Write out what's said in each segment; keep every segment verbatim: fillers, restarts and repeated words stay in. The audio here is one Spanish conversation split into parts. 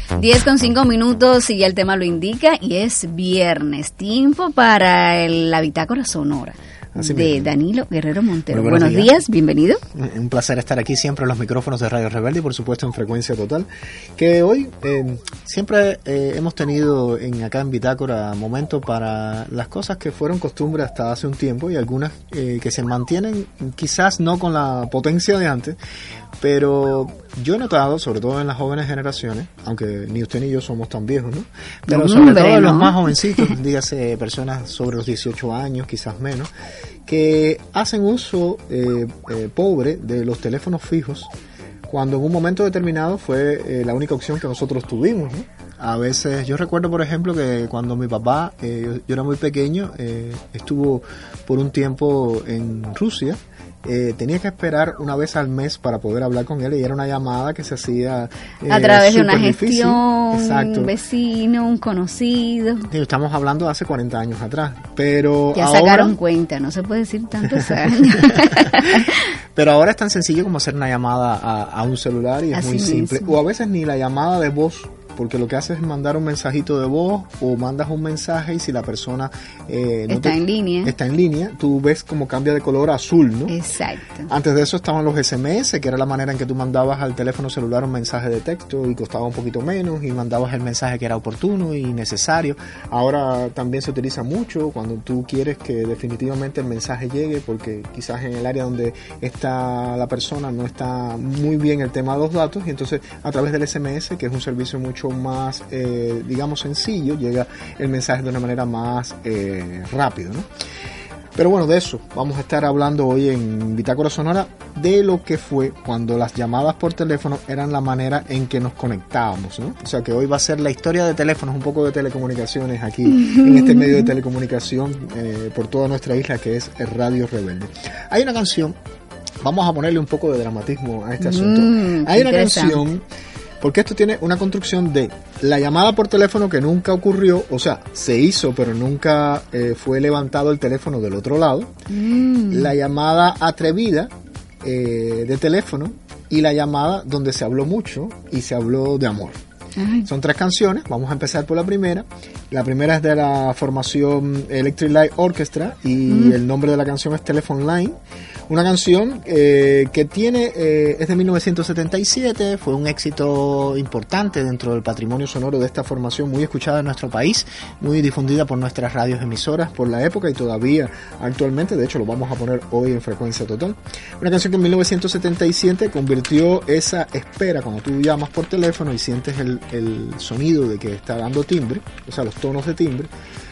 diez con cinco minutos y ya el tema lo indica y es viernes, tiempo para el, la bitácora sonora. Así de mismo. Danilo Guerrero Montero. Buenos, buenos días. días, bienvenido. Un placer estar aquí siempre en los micrófonos de Radio Rebelde y por supuesto en Frecuencia Total, que hoy eh, siempre eh, hemos tenido en acá en Bitácora momentos para las cosas que fueron costumbre hasta hace un tiempo y algunas eh, que se mantienen quizás no con la potencia de antes, pero yo he notado, sobre todo en las jóvenes generaciones, aunque ni usted ni yo somos tan viejos, ¿no? Pero no, sobre hombre, todo en ¿no? los más jovencitos, dígase personas sobre los dieciocho años, quizás menos, que hacen uso eh, eh, pobre de los teléfonos fijos cuando en un momento determinado fue eh, la única opción que nosotros tuvimos, ¿no? A veces, yo recuerdo por ejemplo que cuando mi papá, eh, yo, yo era muy pequeño, eh, estuvo por un tiempo en Rusia. Eh, tenía que esperar una vez al mes para poder hablar con él y era una llamada que se hacía eh, a través de una gestión, un vecino, un conocido. Sí, estamos hablando de hace cuarenta años atrás, pero ya ahora, sacaron cuenta, no se puede decir tantos años. Pero ahora es tan sencillo como hacer una llamada a, a un celular y es Así muy simple, mismo. O a veces ni la llamada de voz, porque lo que haces es mandar un mensajito de voz o mandas un mensaje y si la persona eh, no está te, en línea está en línea, tú ves como cambia de color a azul, ¿no? Exacto. Antes de eso estaban los ese eme ese, que era la manera en que tú mandabas al teléfono celular un mensaje de texto y costaba un poquito menos y mandabas el mensaje que era oportuno y necesario. Ahora también se utiliza mucho cuando tú quieres que definitivamente el mensaje llegue, porque quizás en el área donde está la persona no está muy bien el tema de los datos y entonces a través del ese eme ese, que es un servicio mucho más, eh, digamos, sencillo, llega el mensaje de una manera más eh, rápido, ¿no? Pero bueno, de eso vamos a estar hablando hoy en Bitácora Sonora, de lo que fue cuando las llamadas por teléfono eran la manera en que nos conectábamos, ¿no? O sea que hoy va a ser la historia de teléfonos, un poco de telecomunicaciones aquí en este medio de telecomunicación eh, por toda nuestra isla, que es Radio Rebelde. Hay una canción, vamos a ponerle un poco de dramatismo a este asunto. Mm, Hay una canción, porque esto tiene una construcción de la llamada por teléfono que nunca ocurrió, o sea, se hizo pero nunca eh, fue levantado el teléfono del otro lado, mm. la llamada atrevida eh, de teléfono y la llamada donde se habló mucho y se habló de amor. Ay. Son tres canciones, vamos a empezar por la primera. La primera es de la formación Electric Light Orchestra y mm. el nombre de la canción es Telephone Line. Una canción eh, que tiene, eh, es de mil novecientos setenta y siete, fue un éxito importante dentro del patrimonio sonoro de esta formación, muy escuchada en nuestro país, muy difundida por nuestras radios emisoras por la época y todavía actualmente, de hecho lo vamos a poner hoy en Frecuencia Total. Una canción que en mil novecientos setenta y siete convirtió esa espera cuando tú llamas por teléfono y sientes el, el sonido de que está dando timbre, o sea los tonos de timbre.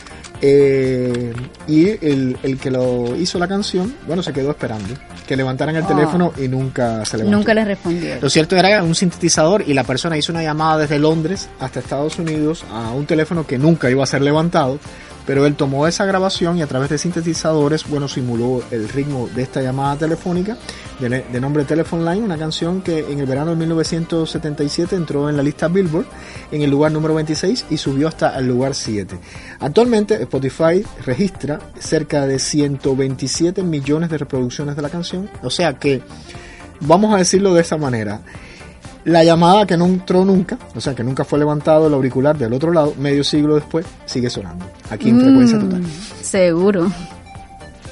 Eh, y el, el que lo hizo la canción, bueno, se quedó esperando que levantaran el oh. teléfono y nunca se levantó. Nunca le respondió. Lo cierto era un sintetizador y la persona hizo una llamada desde Londres hasta Estados Unidos a un teléfono que nunca iba a ser levantado, pero él tomó esa grabación y a través de sintetizadores, bueno, simuló el ritmo de esta llamada telefónica de, de nombre Telephone Line, una canción que en el verano de mil novecientos setenta y siete entró en la lista Billboard en el lugar número veintiséis y subió hasta el lugar siete. Actualmente Spotify registra cerca de ciento veintisiete millones de reproducciones de la canción, o sea que, vamos a decirlo de esa manera, la llamada que no entró nunca, o sea que nunca fue levantado el auricular del otro lado, medio siglo después, sigue sonando aquí en mm, Frecuencia Total. Seguro.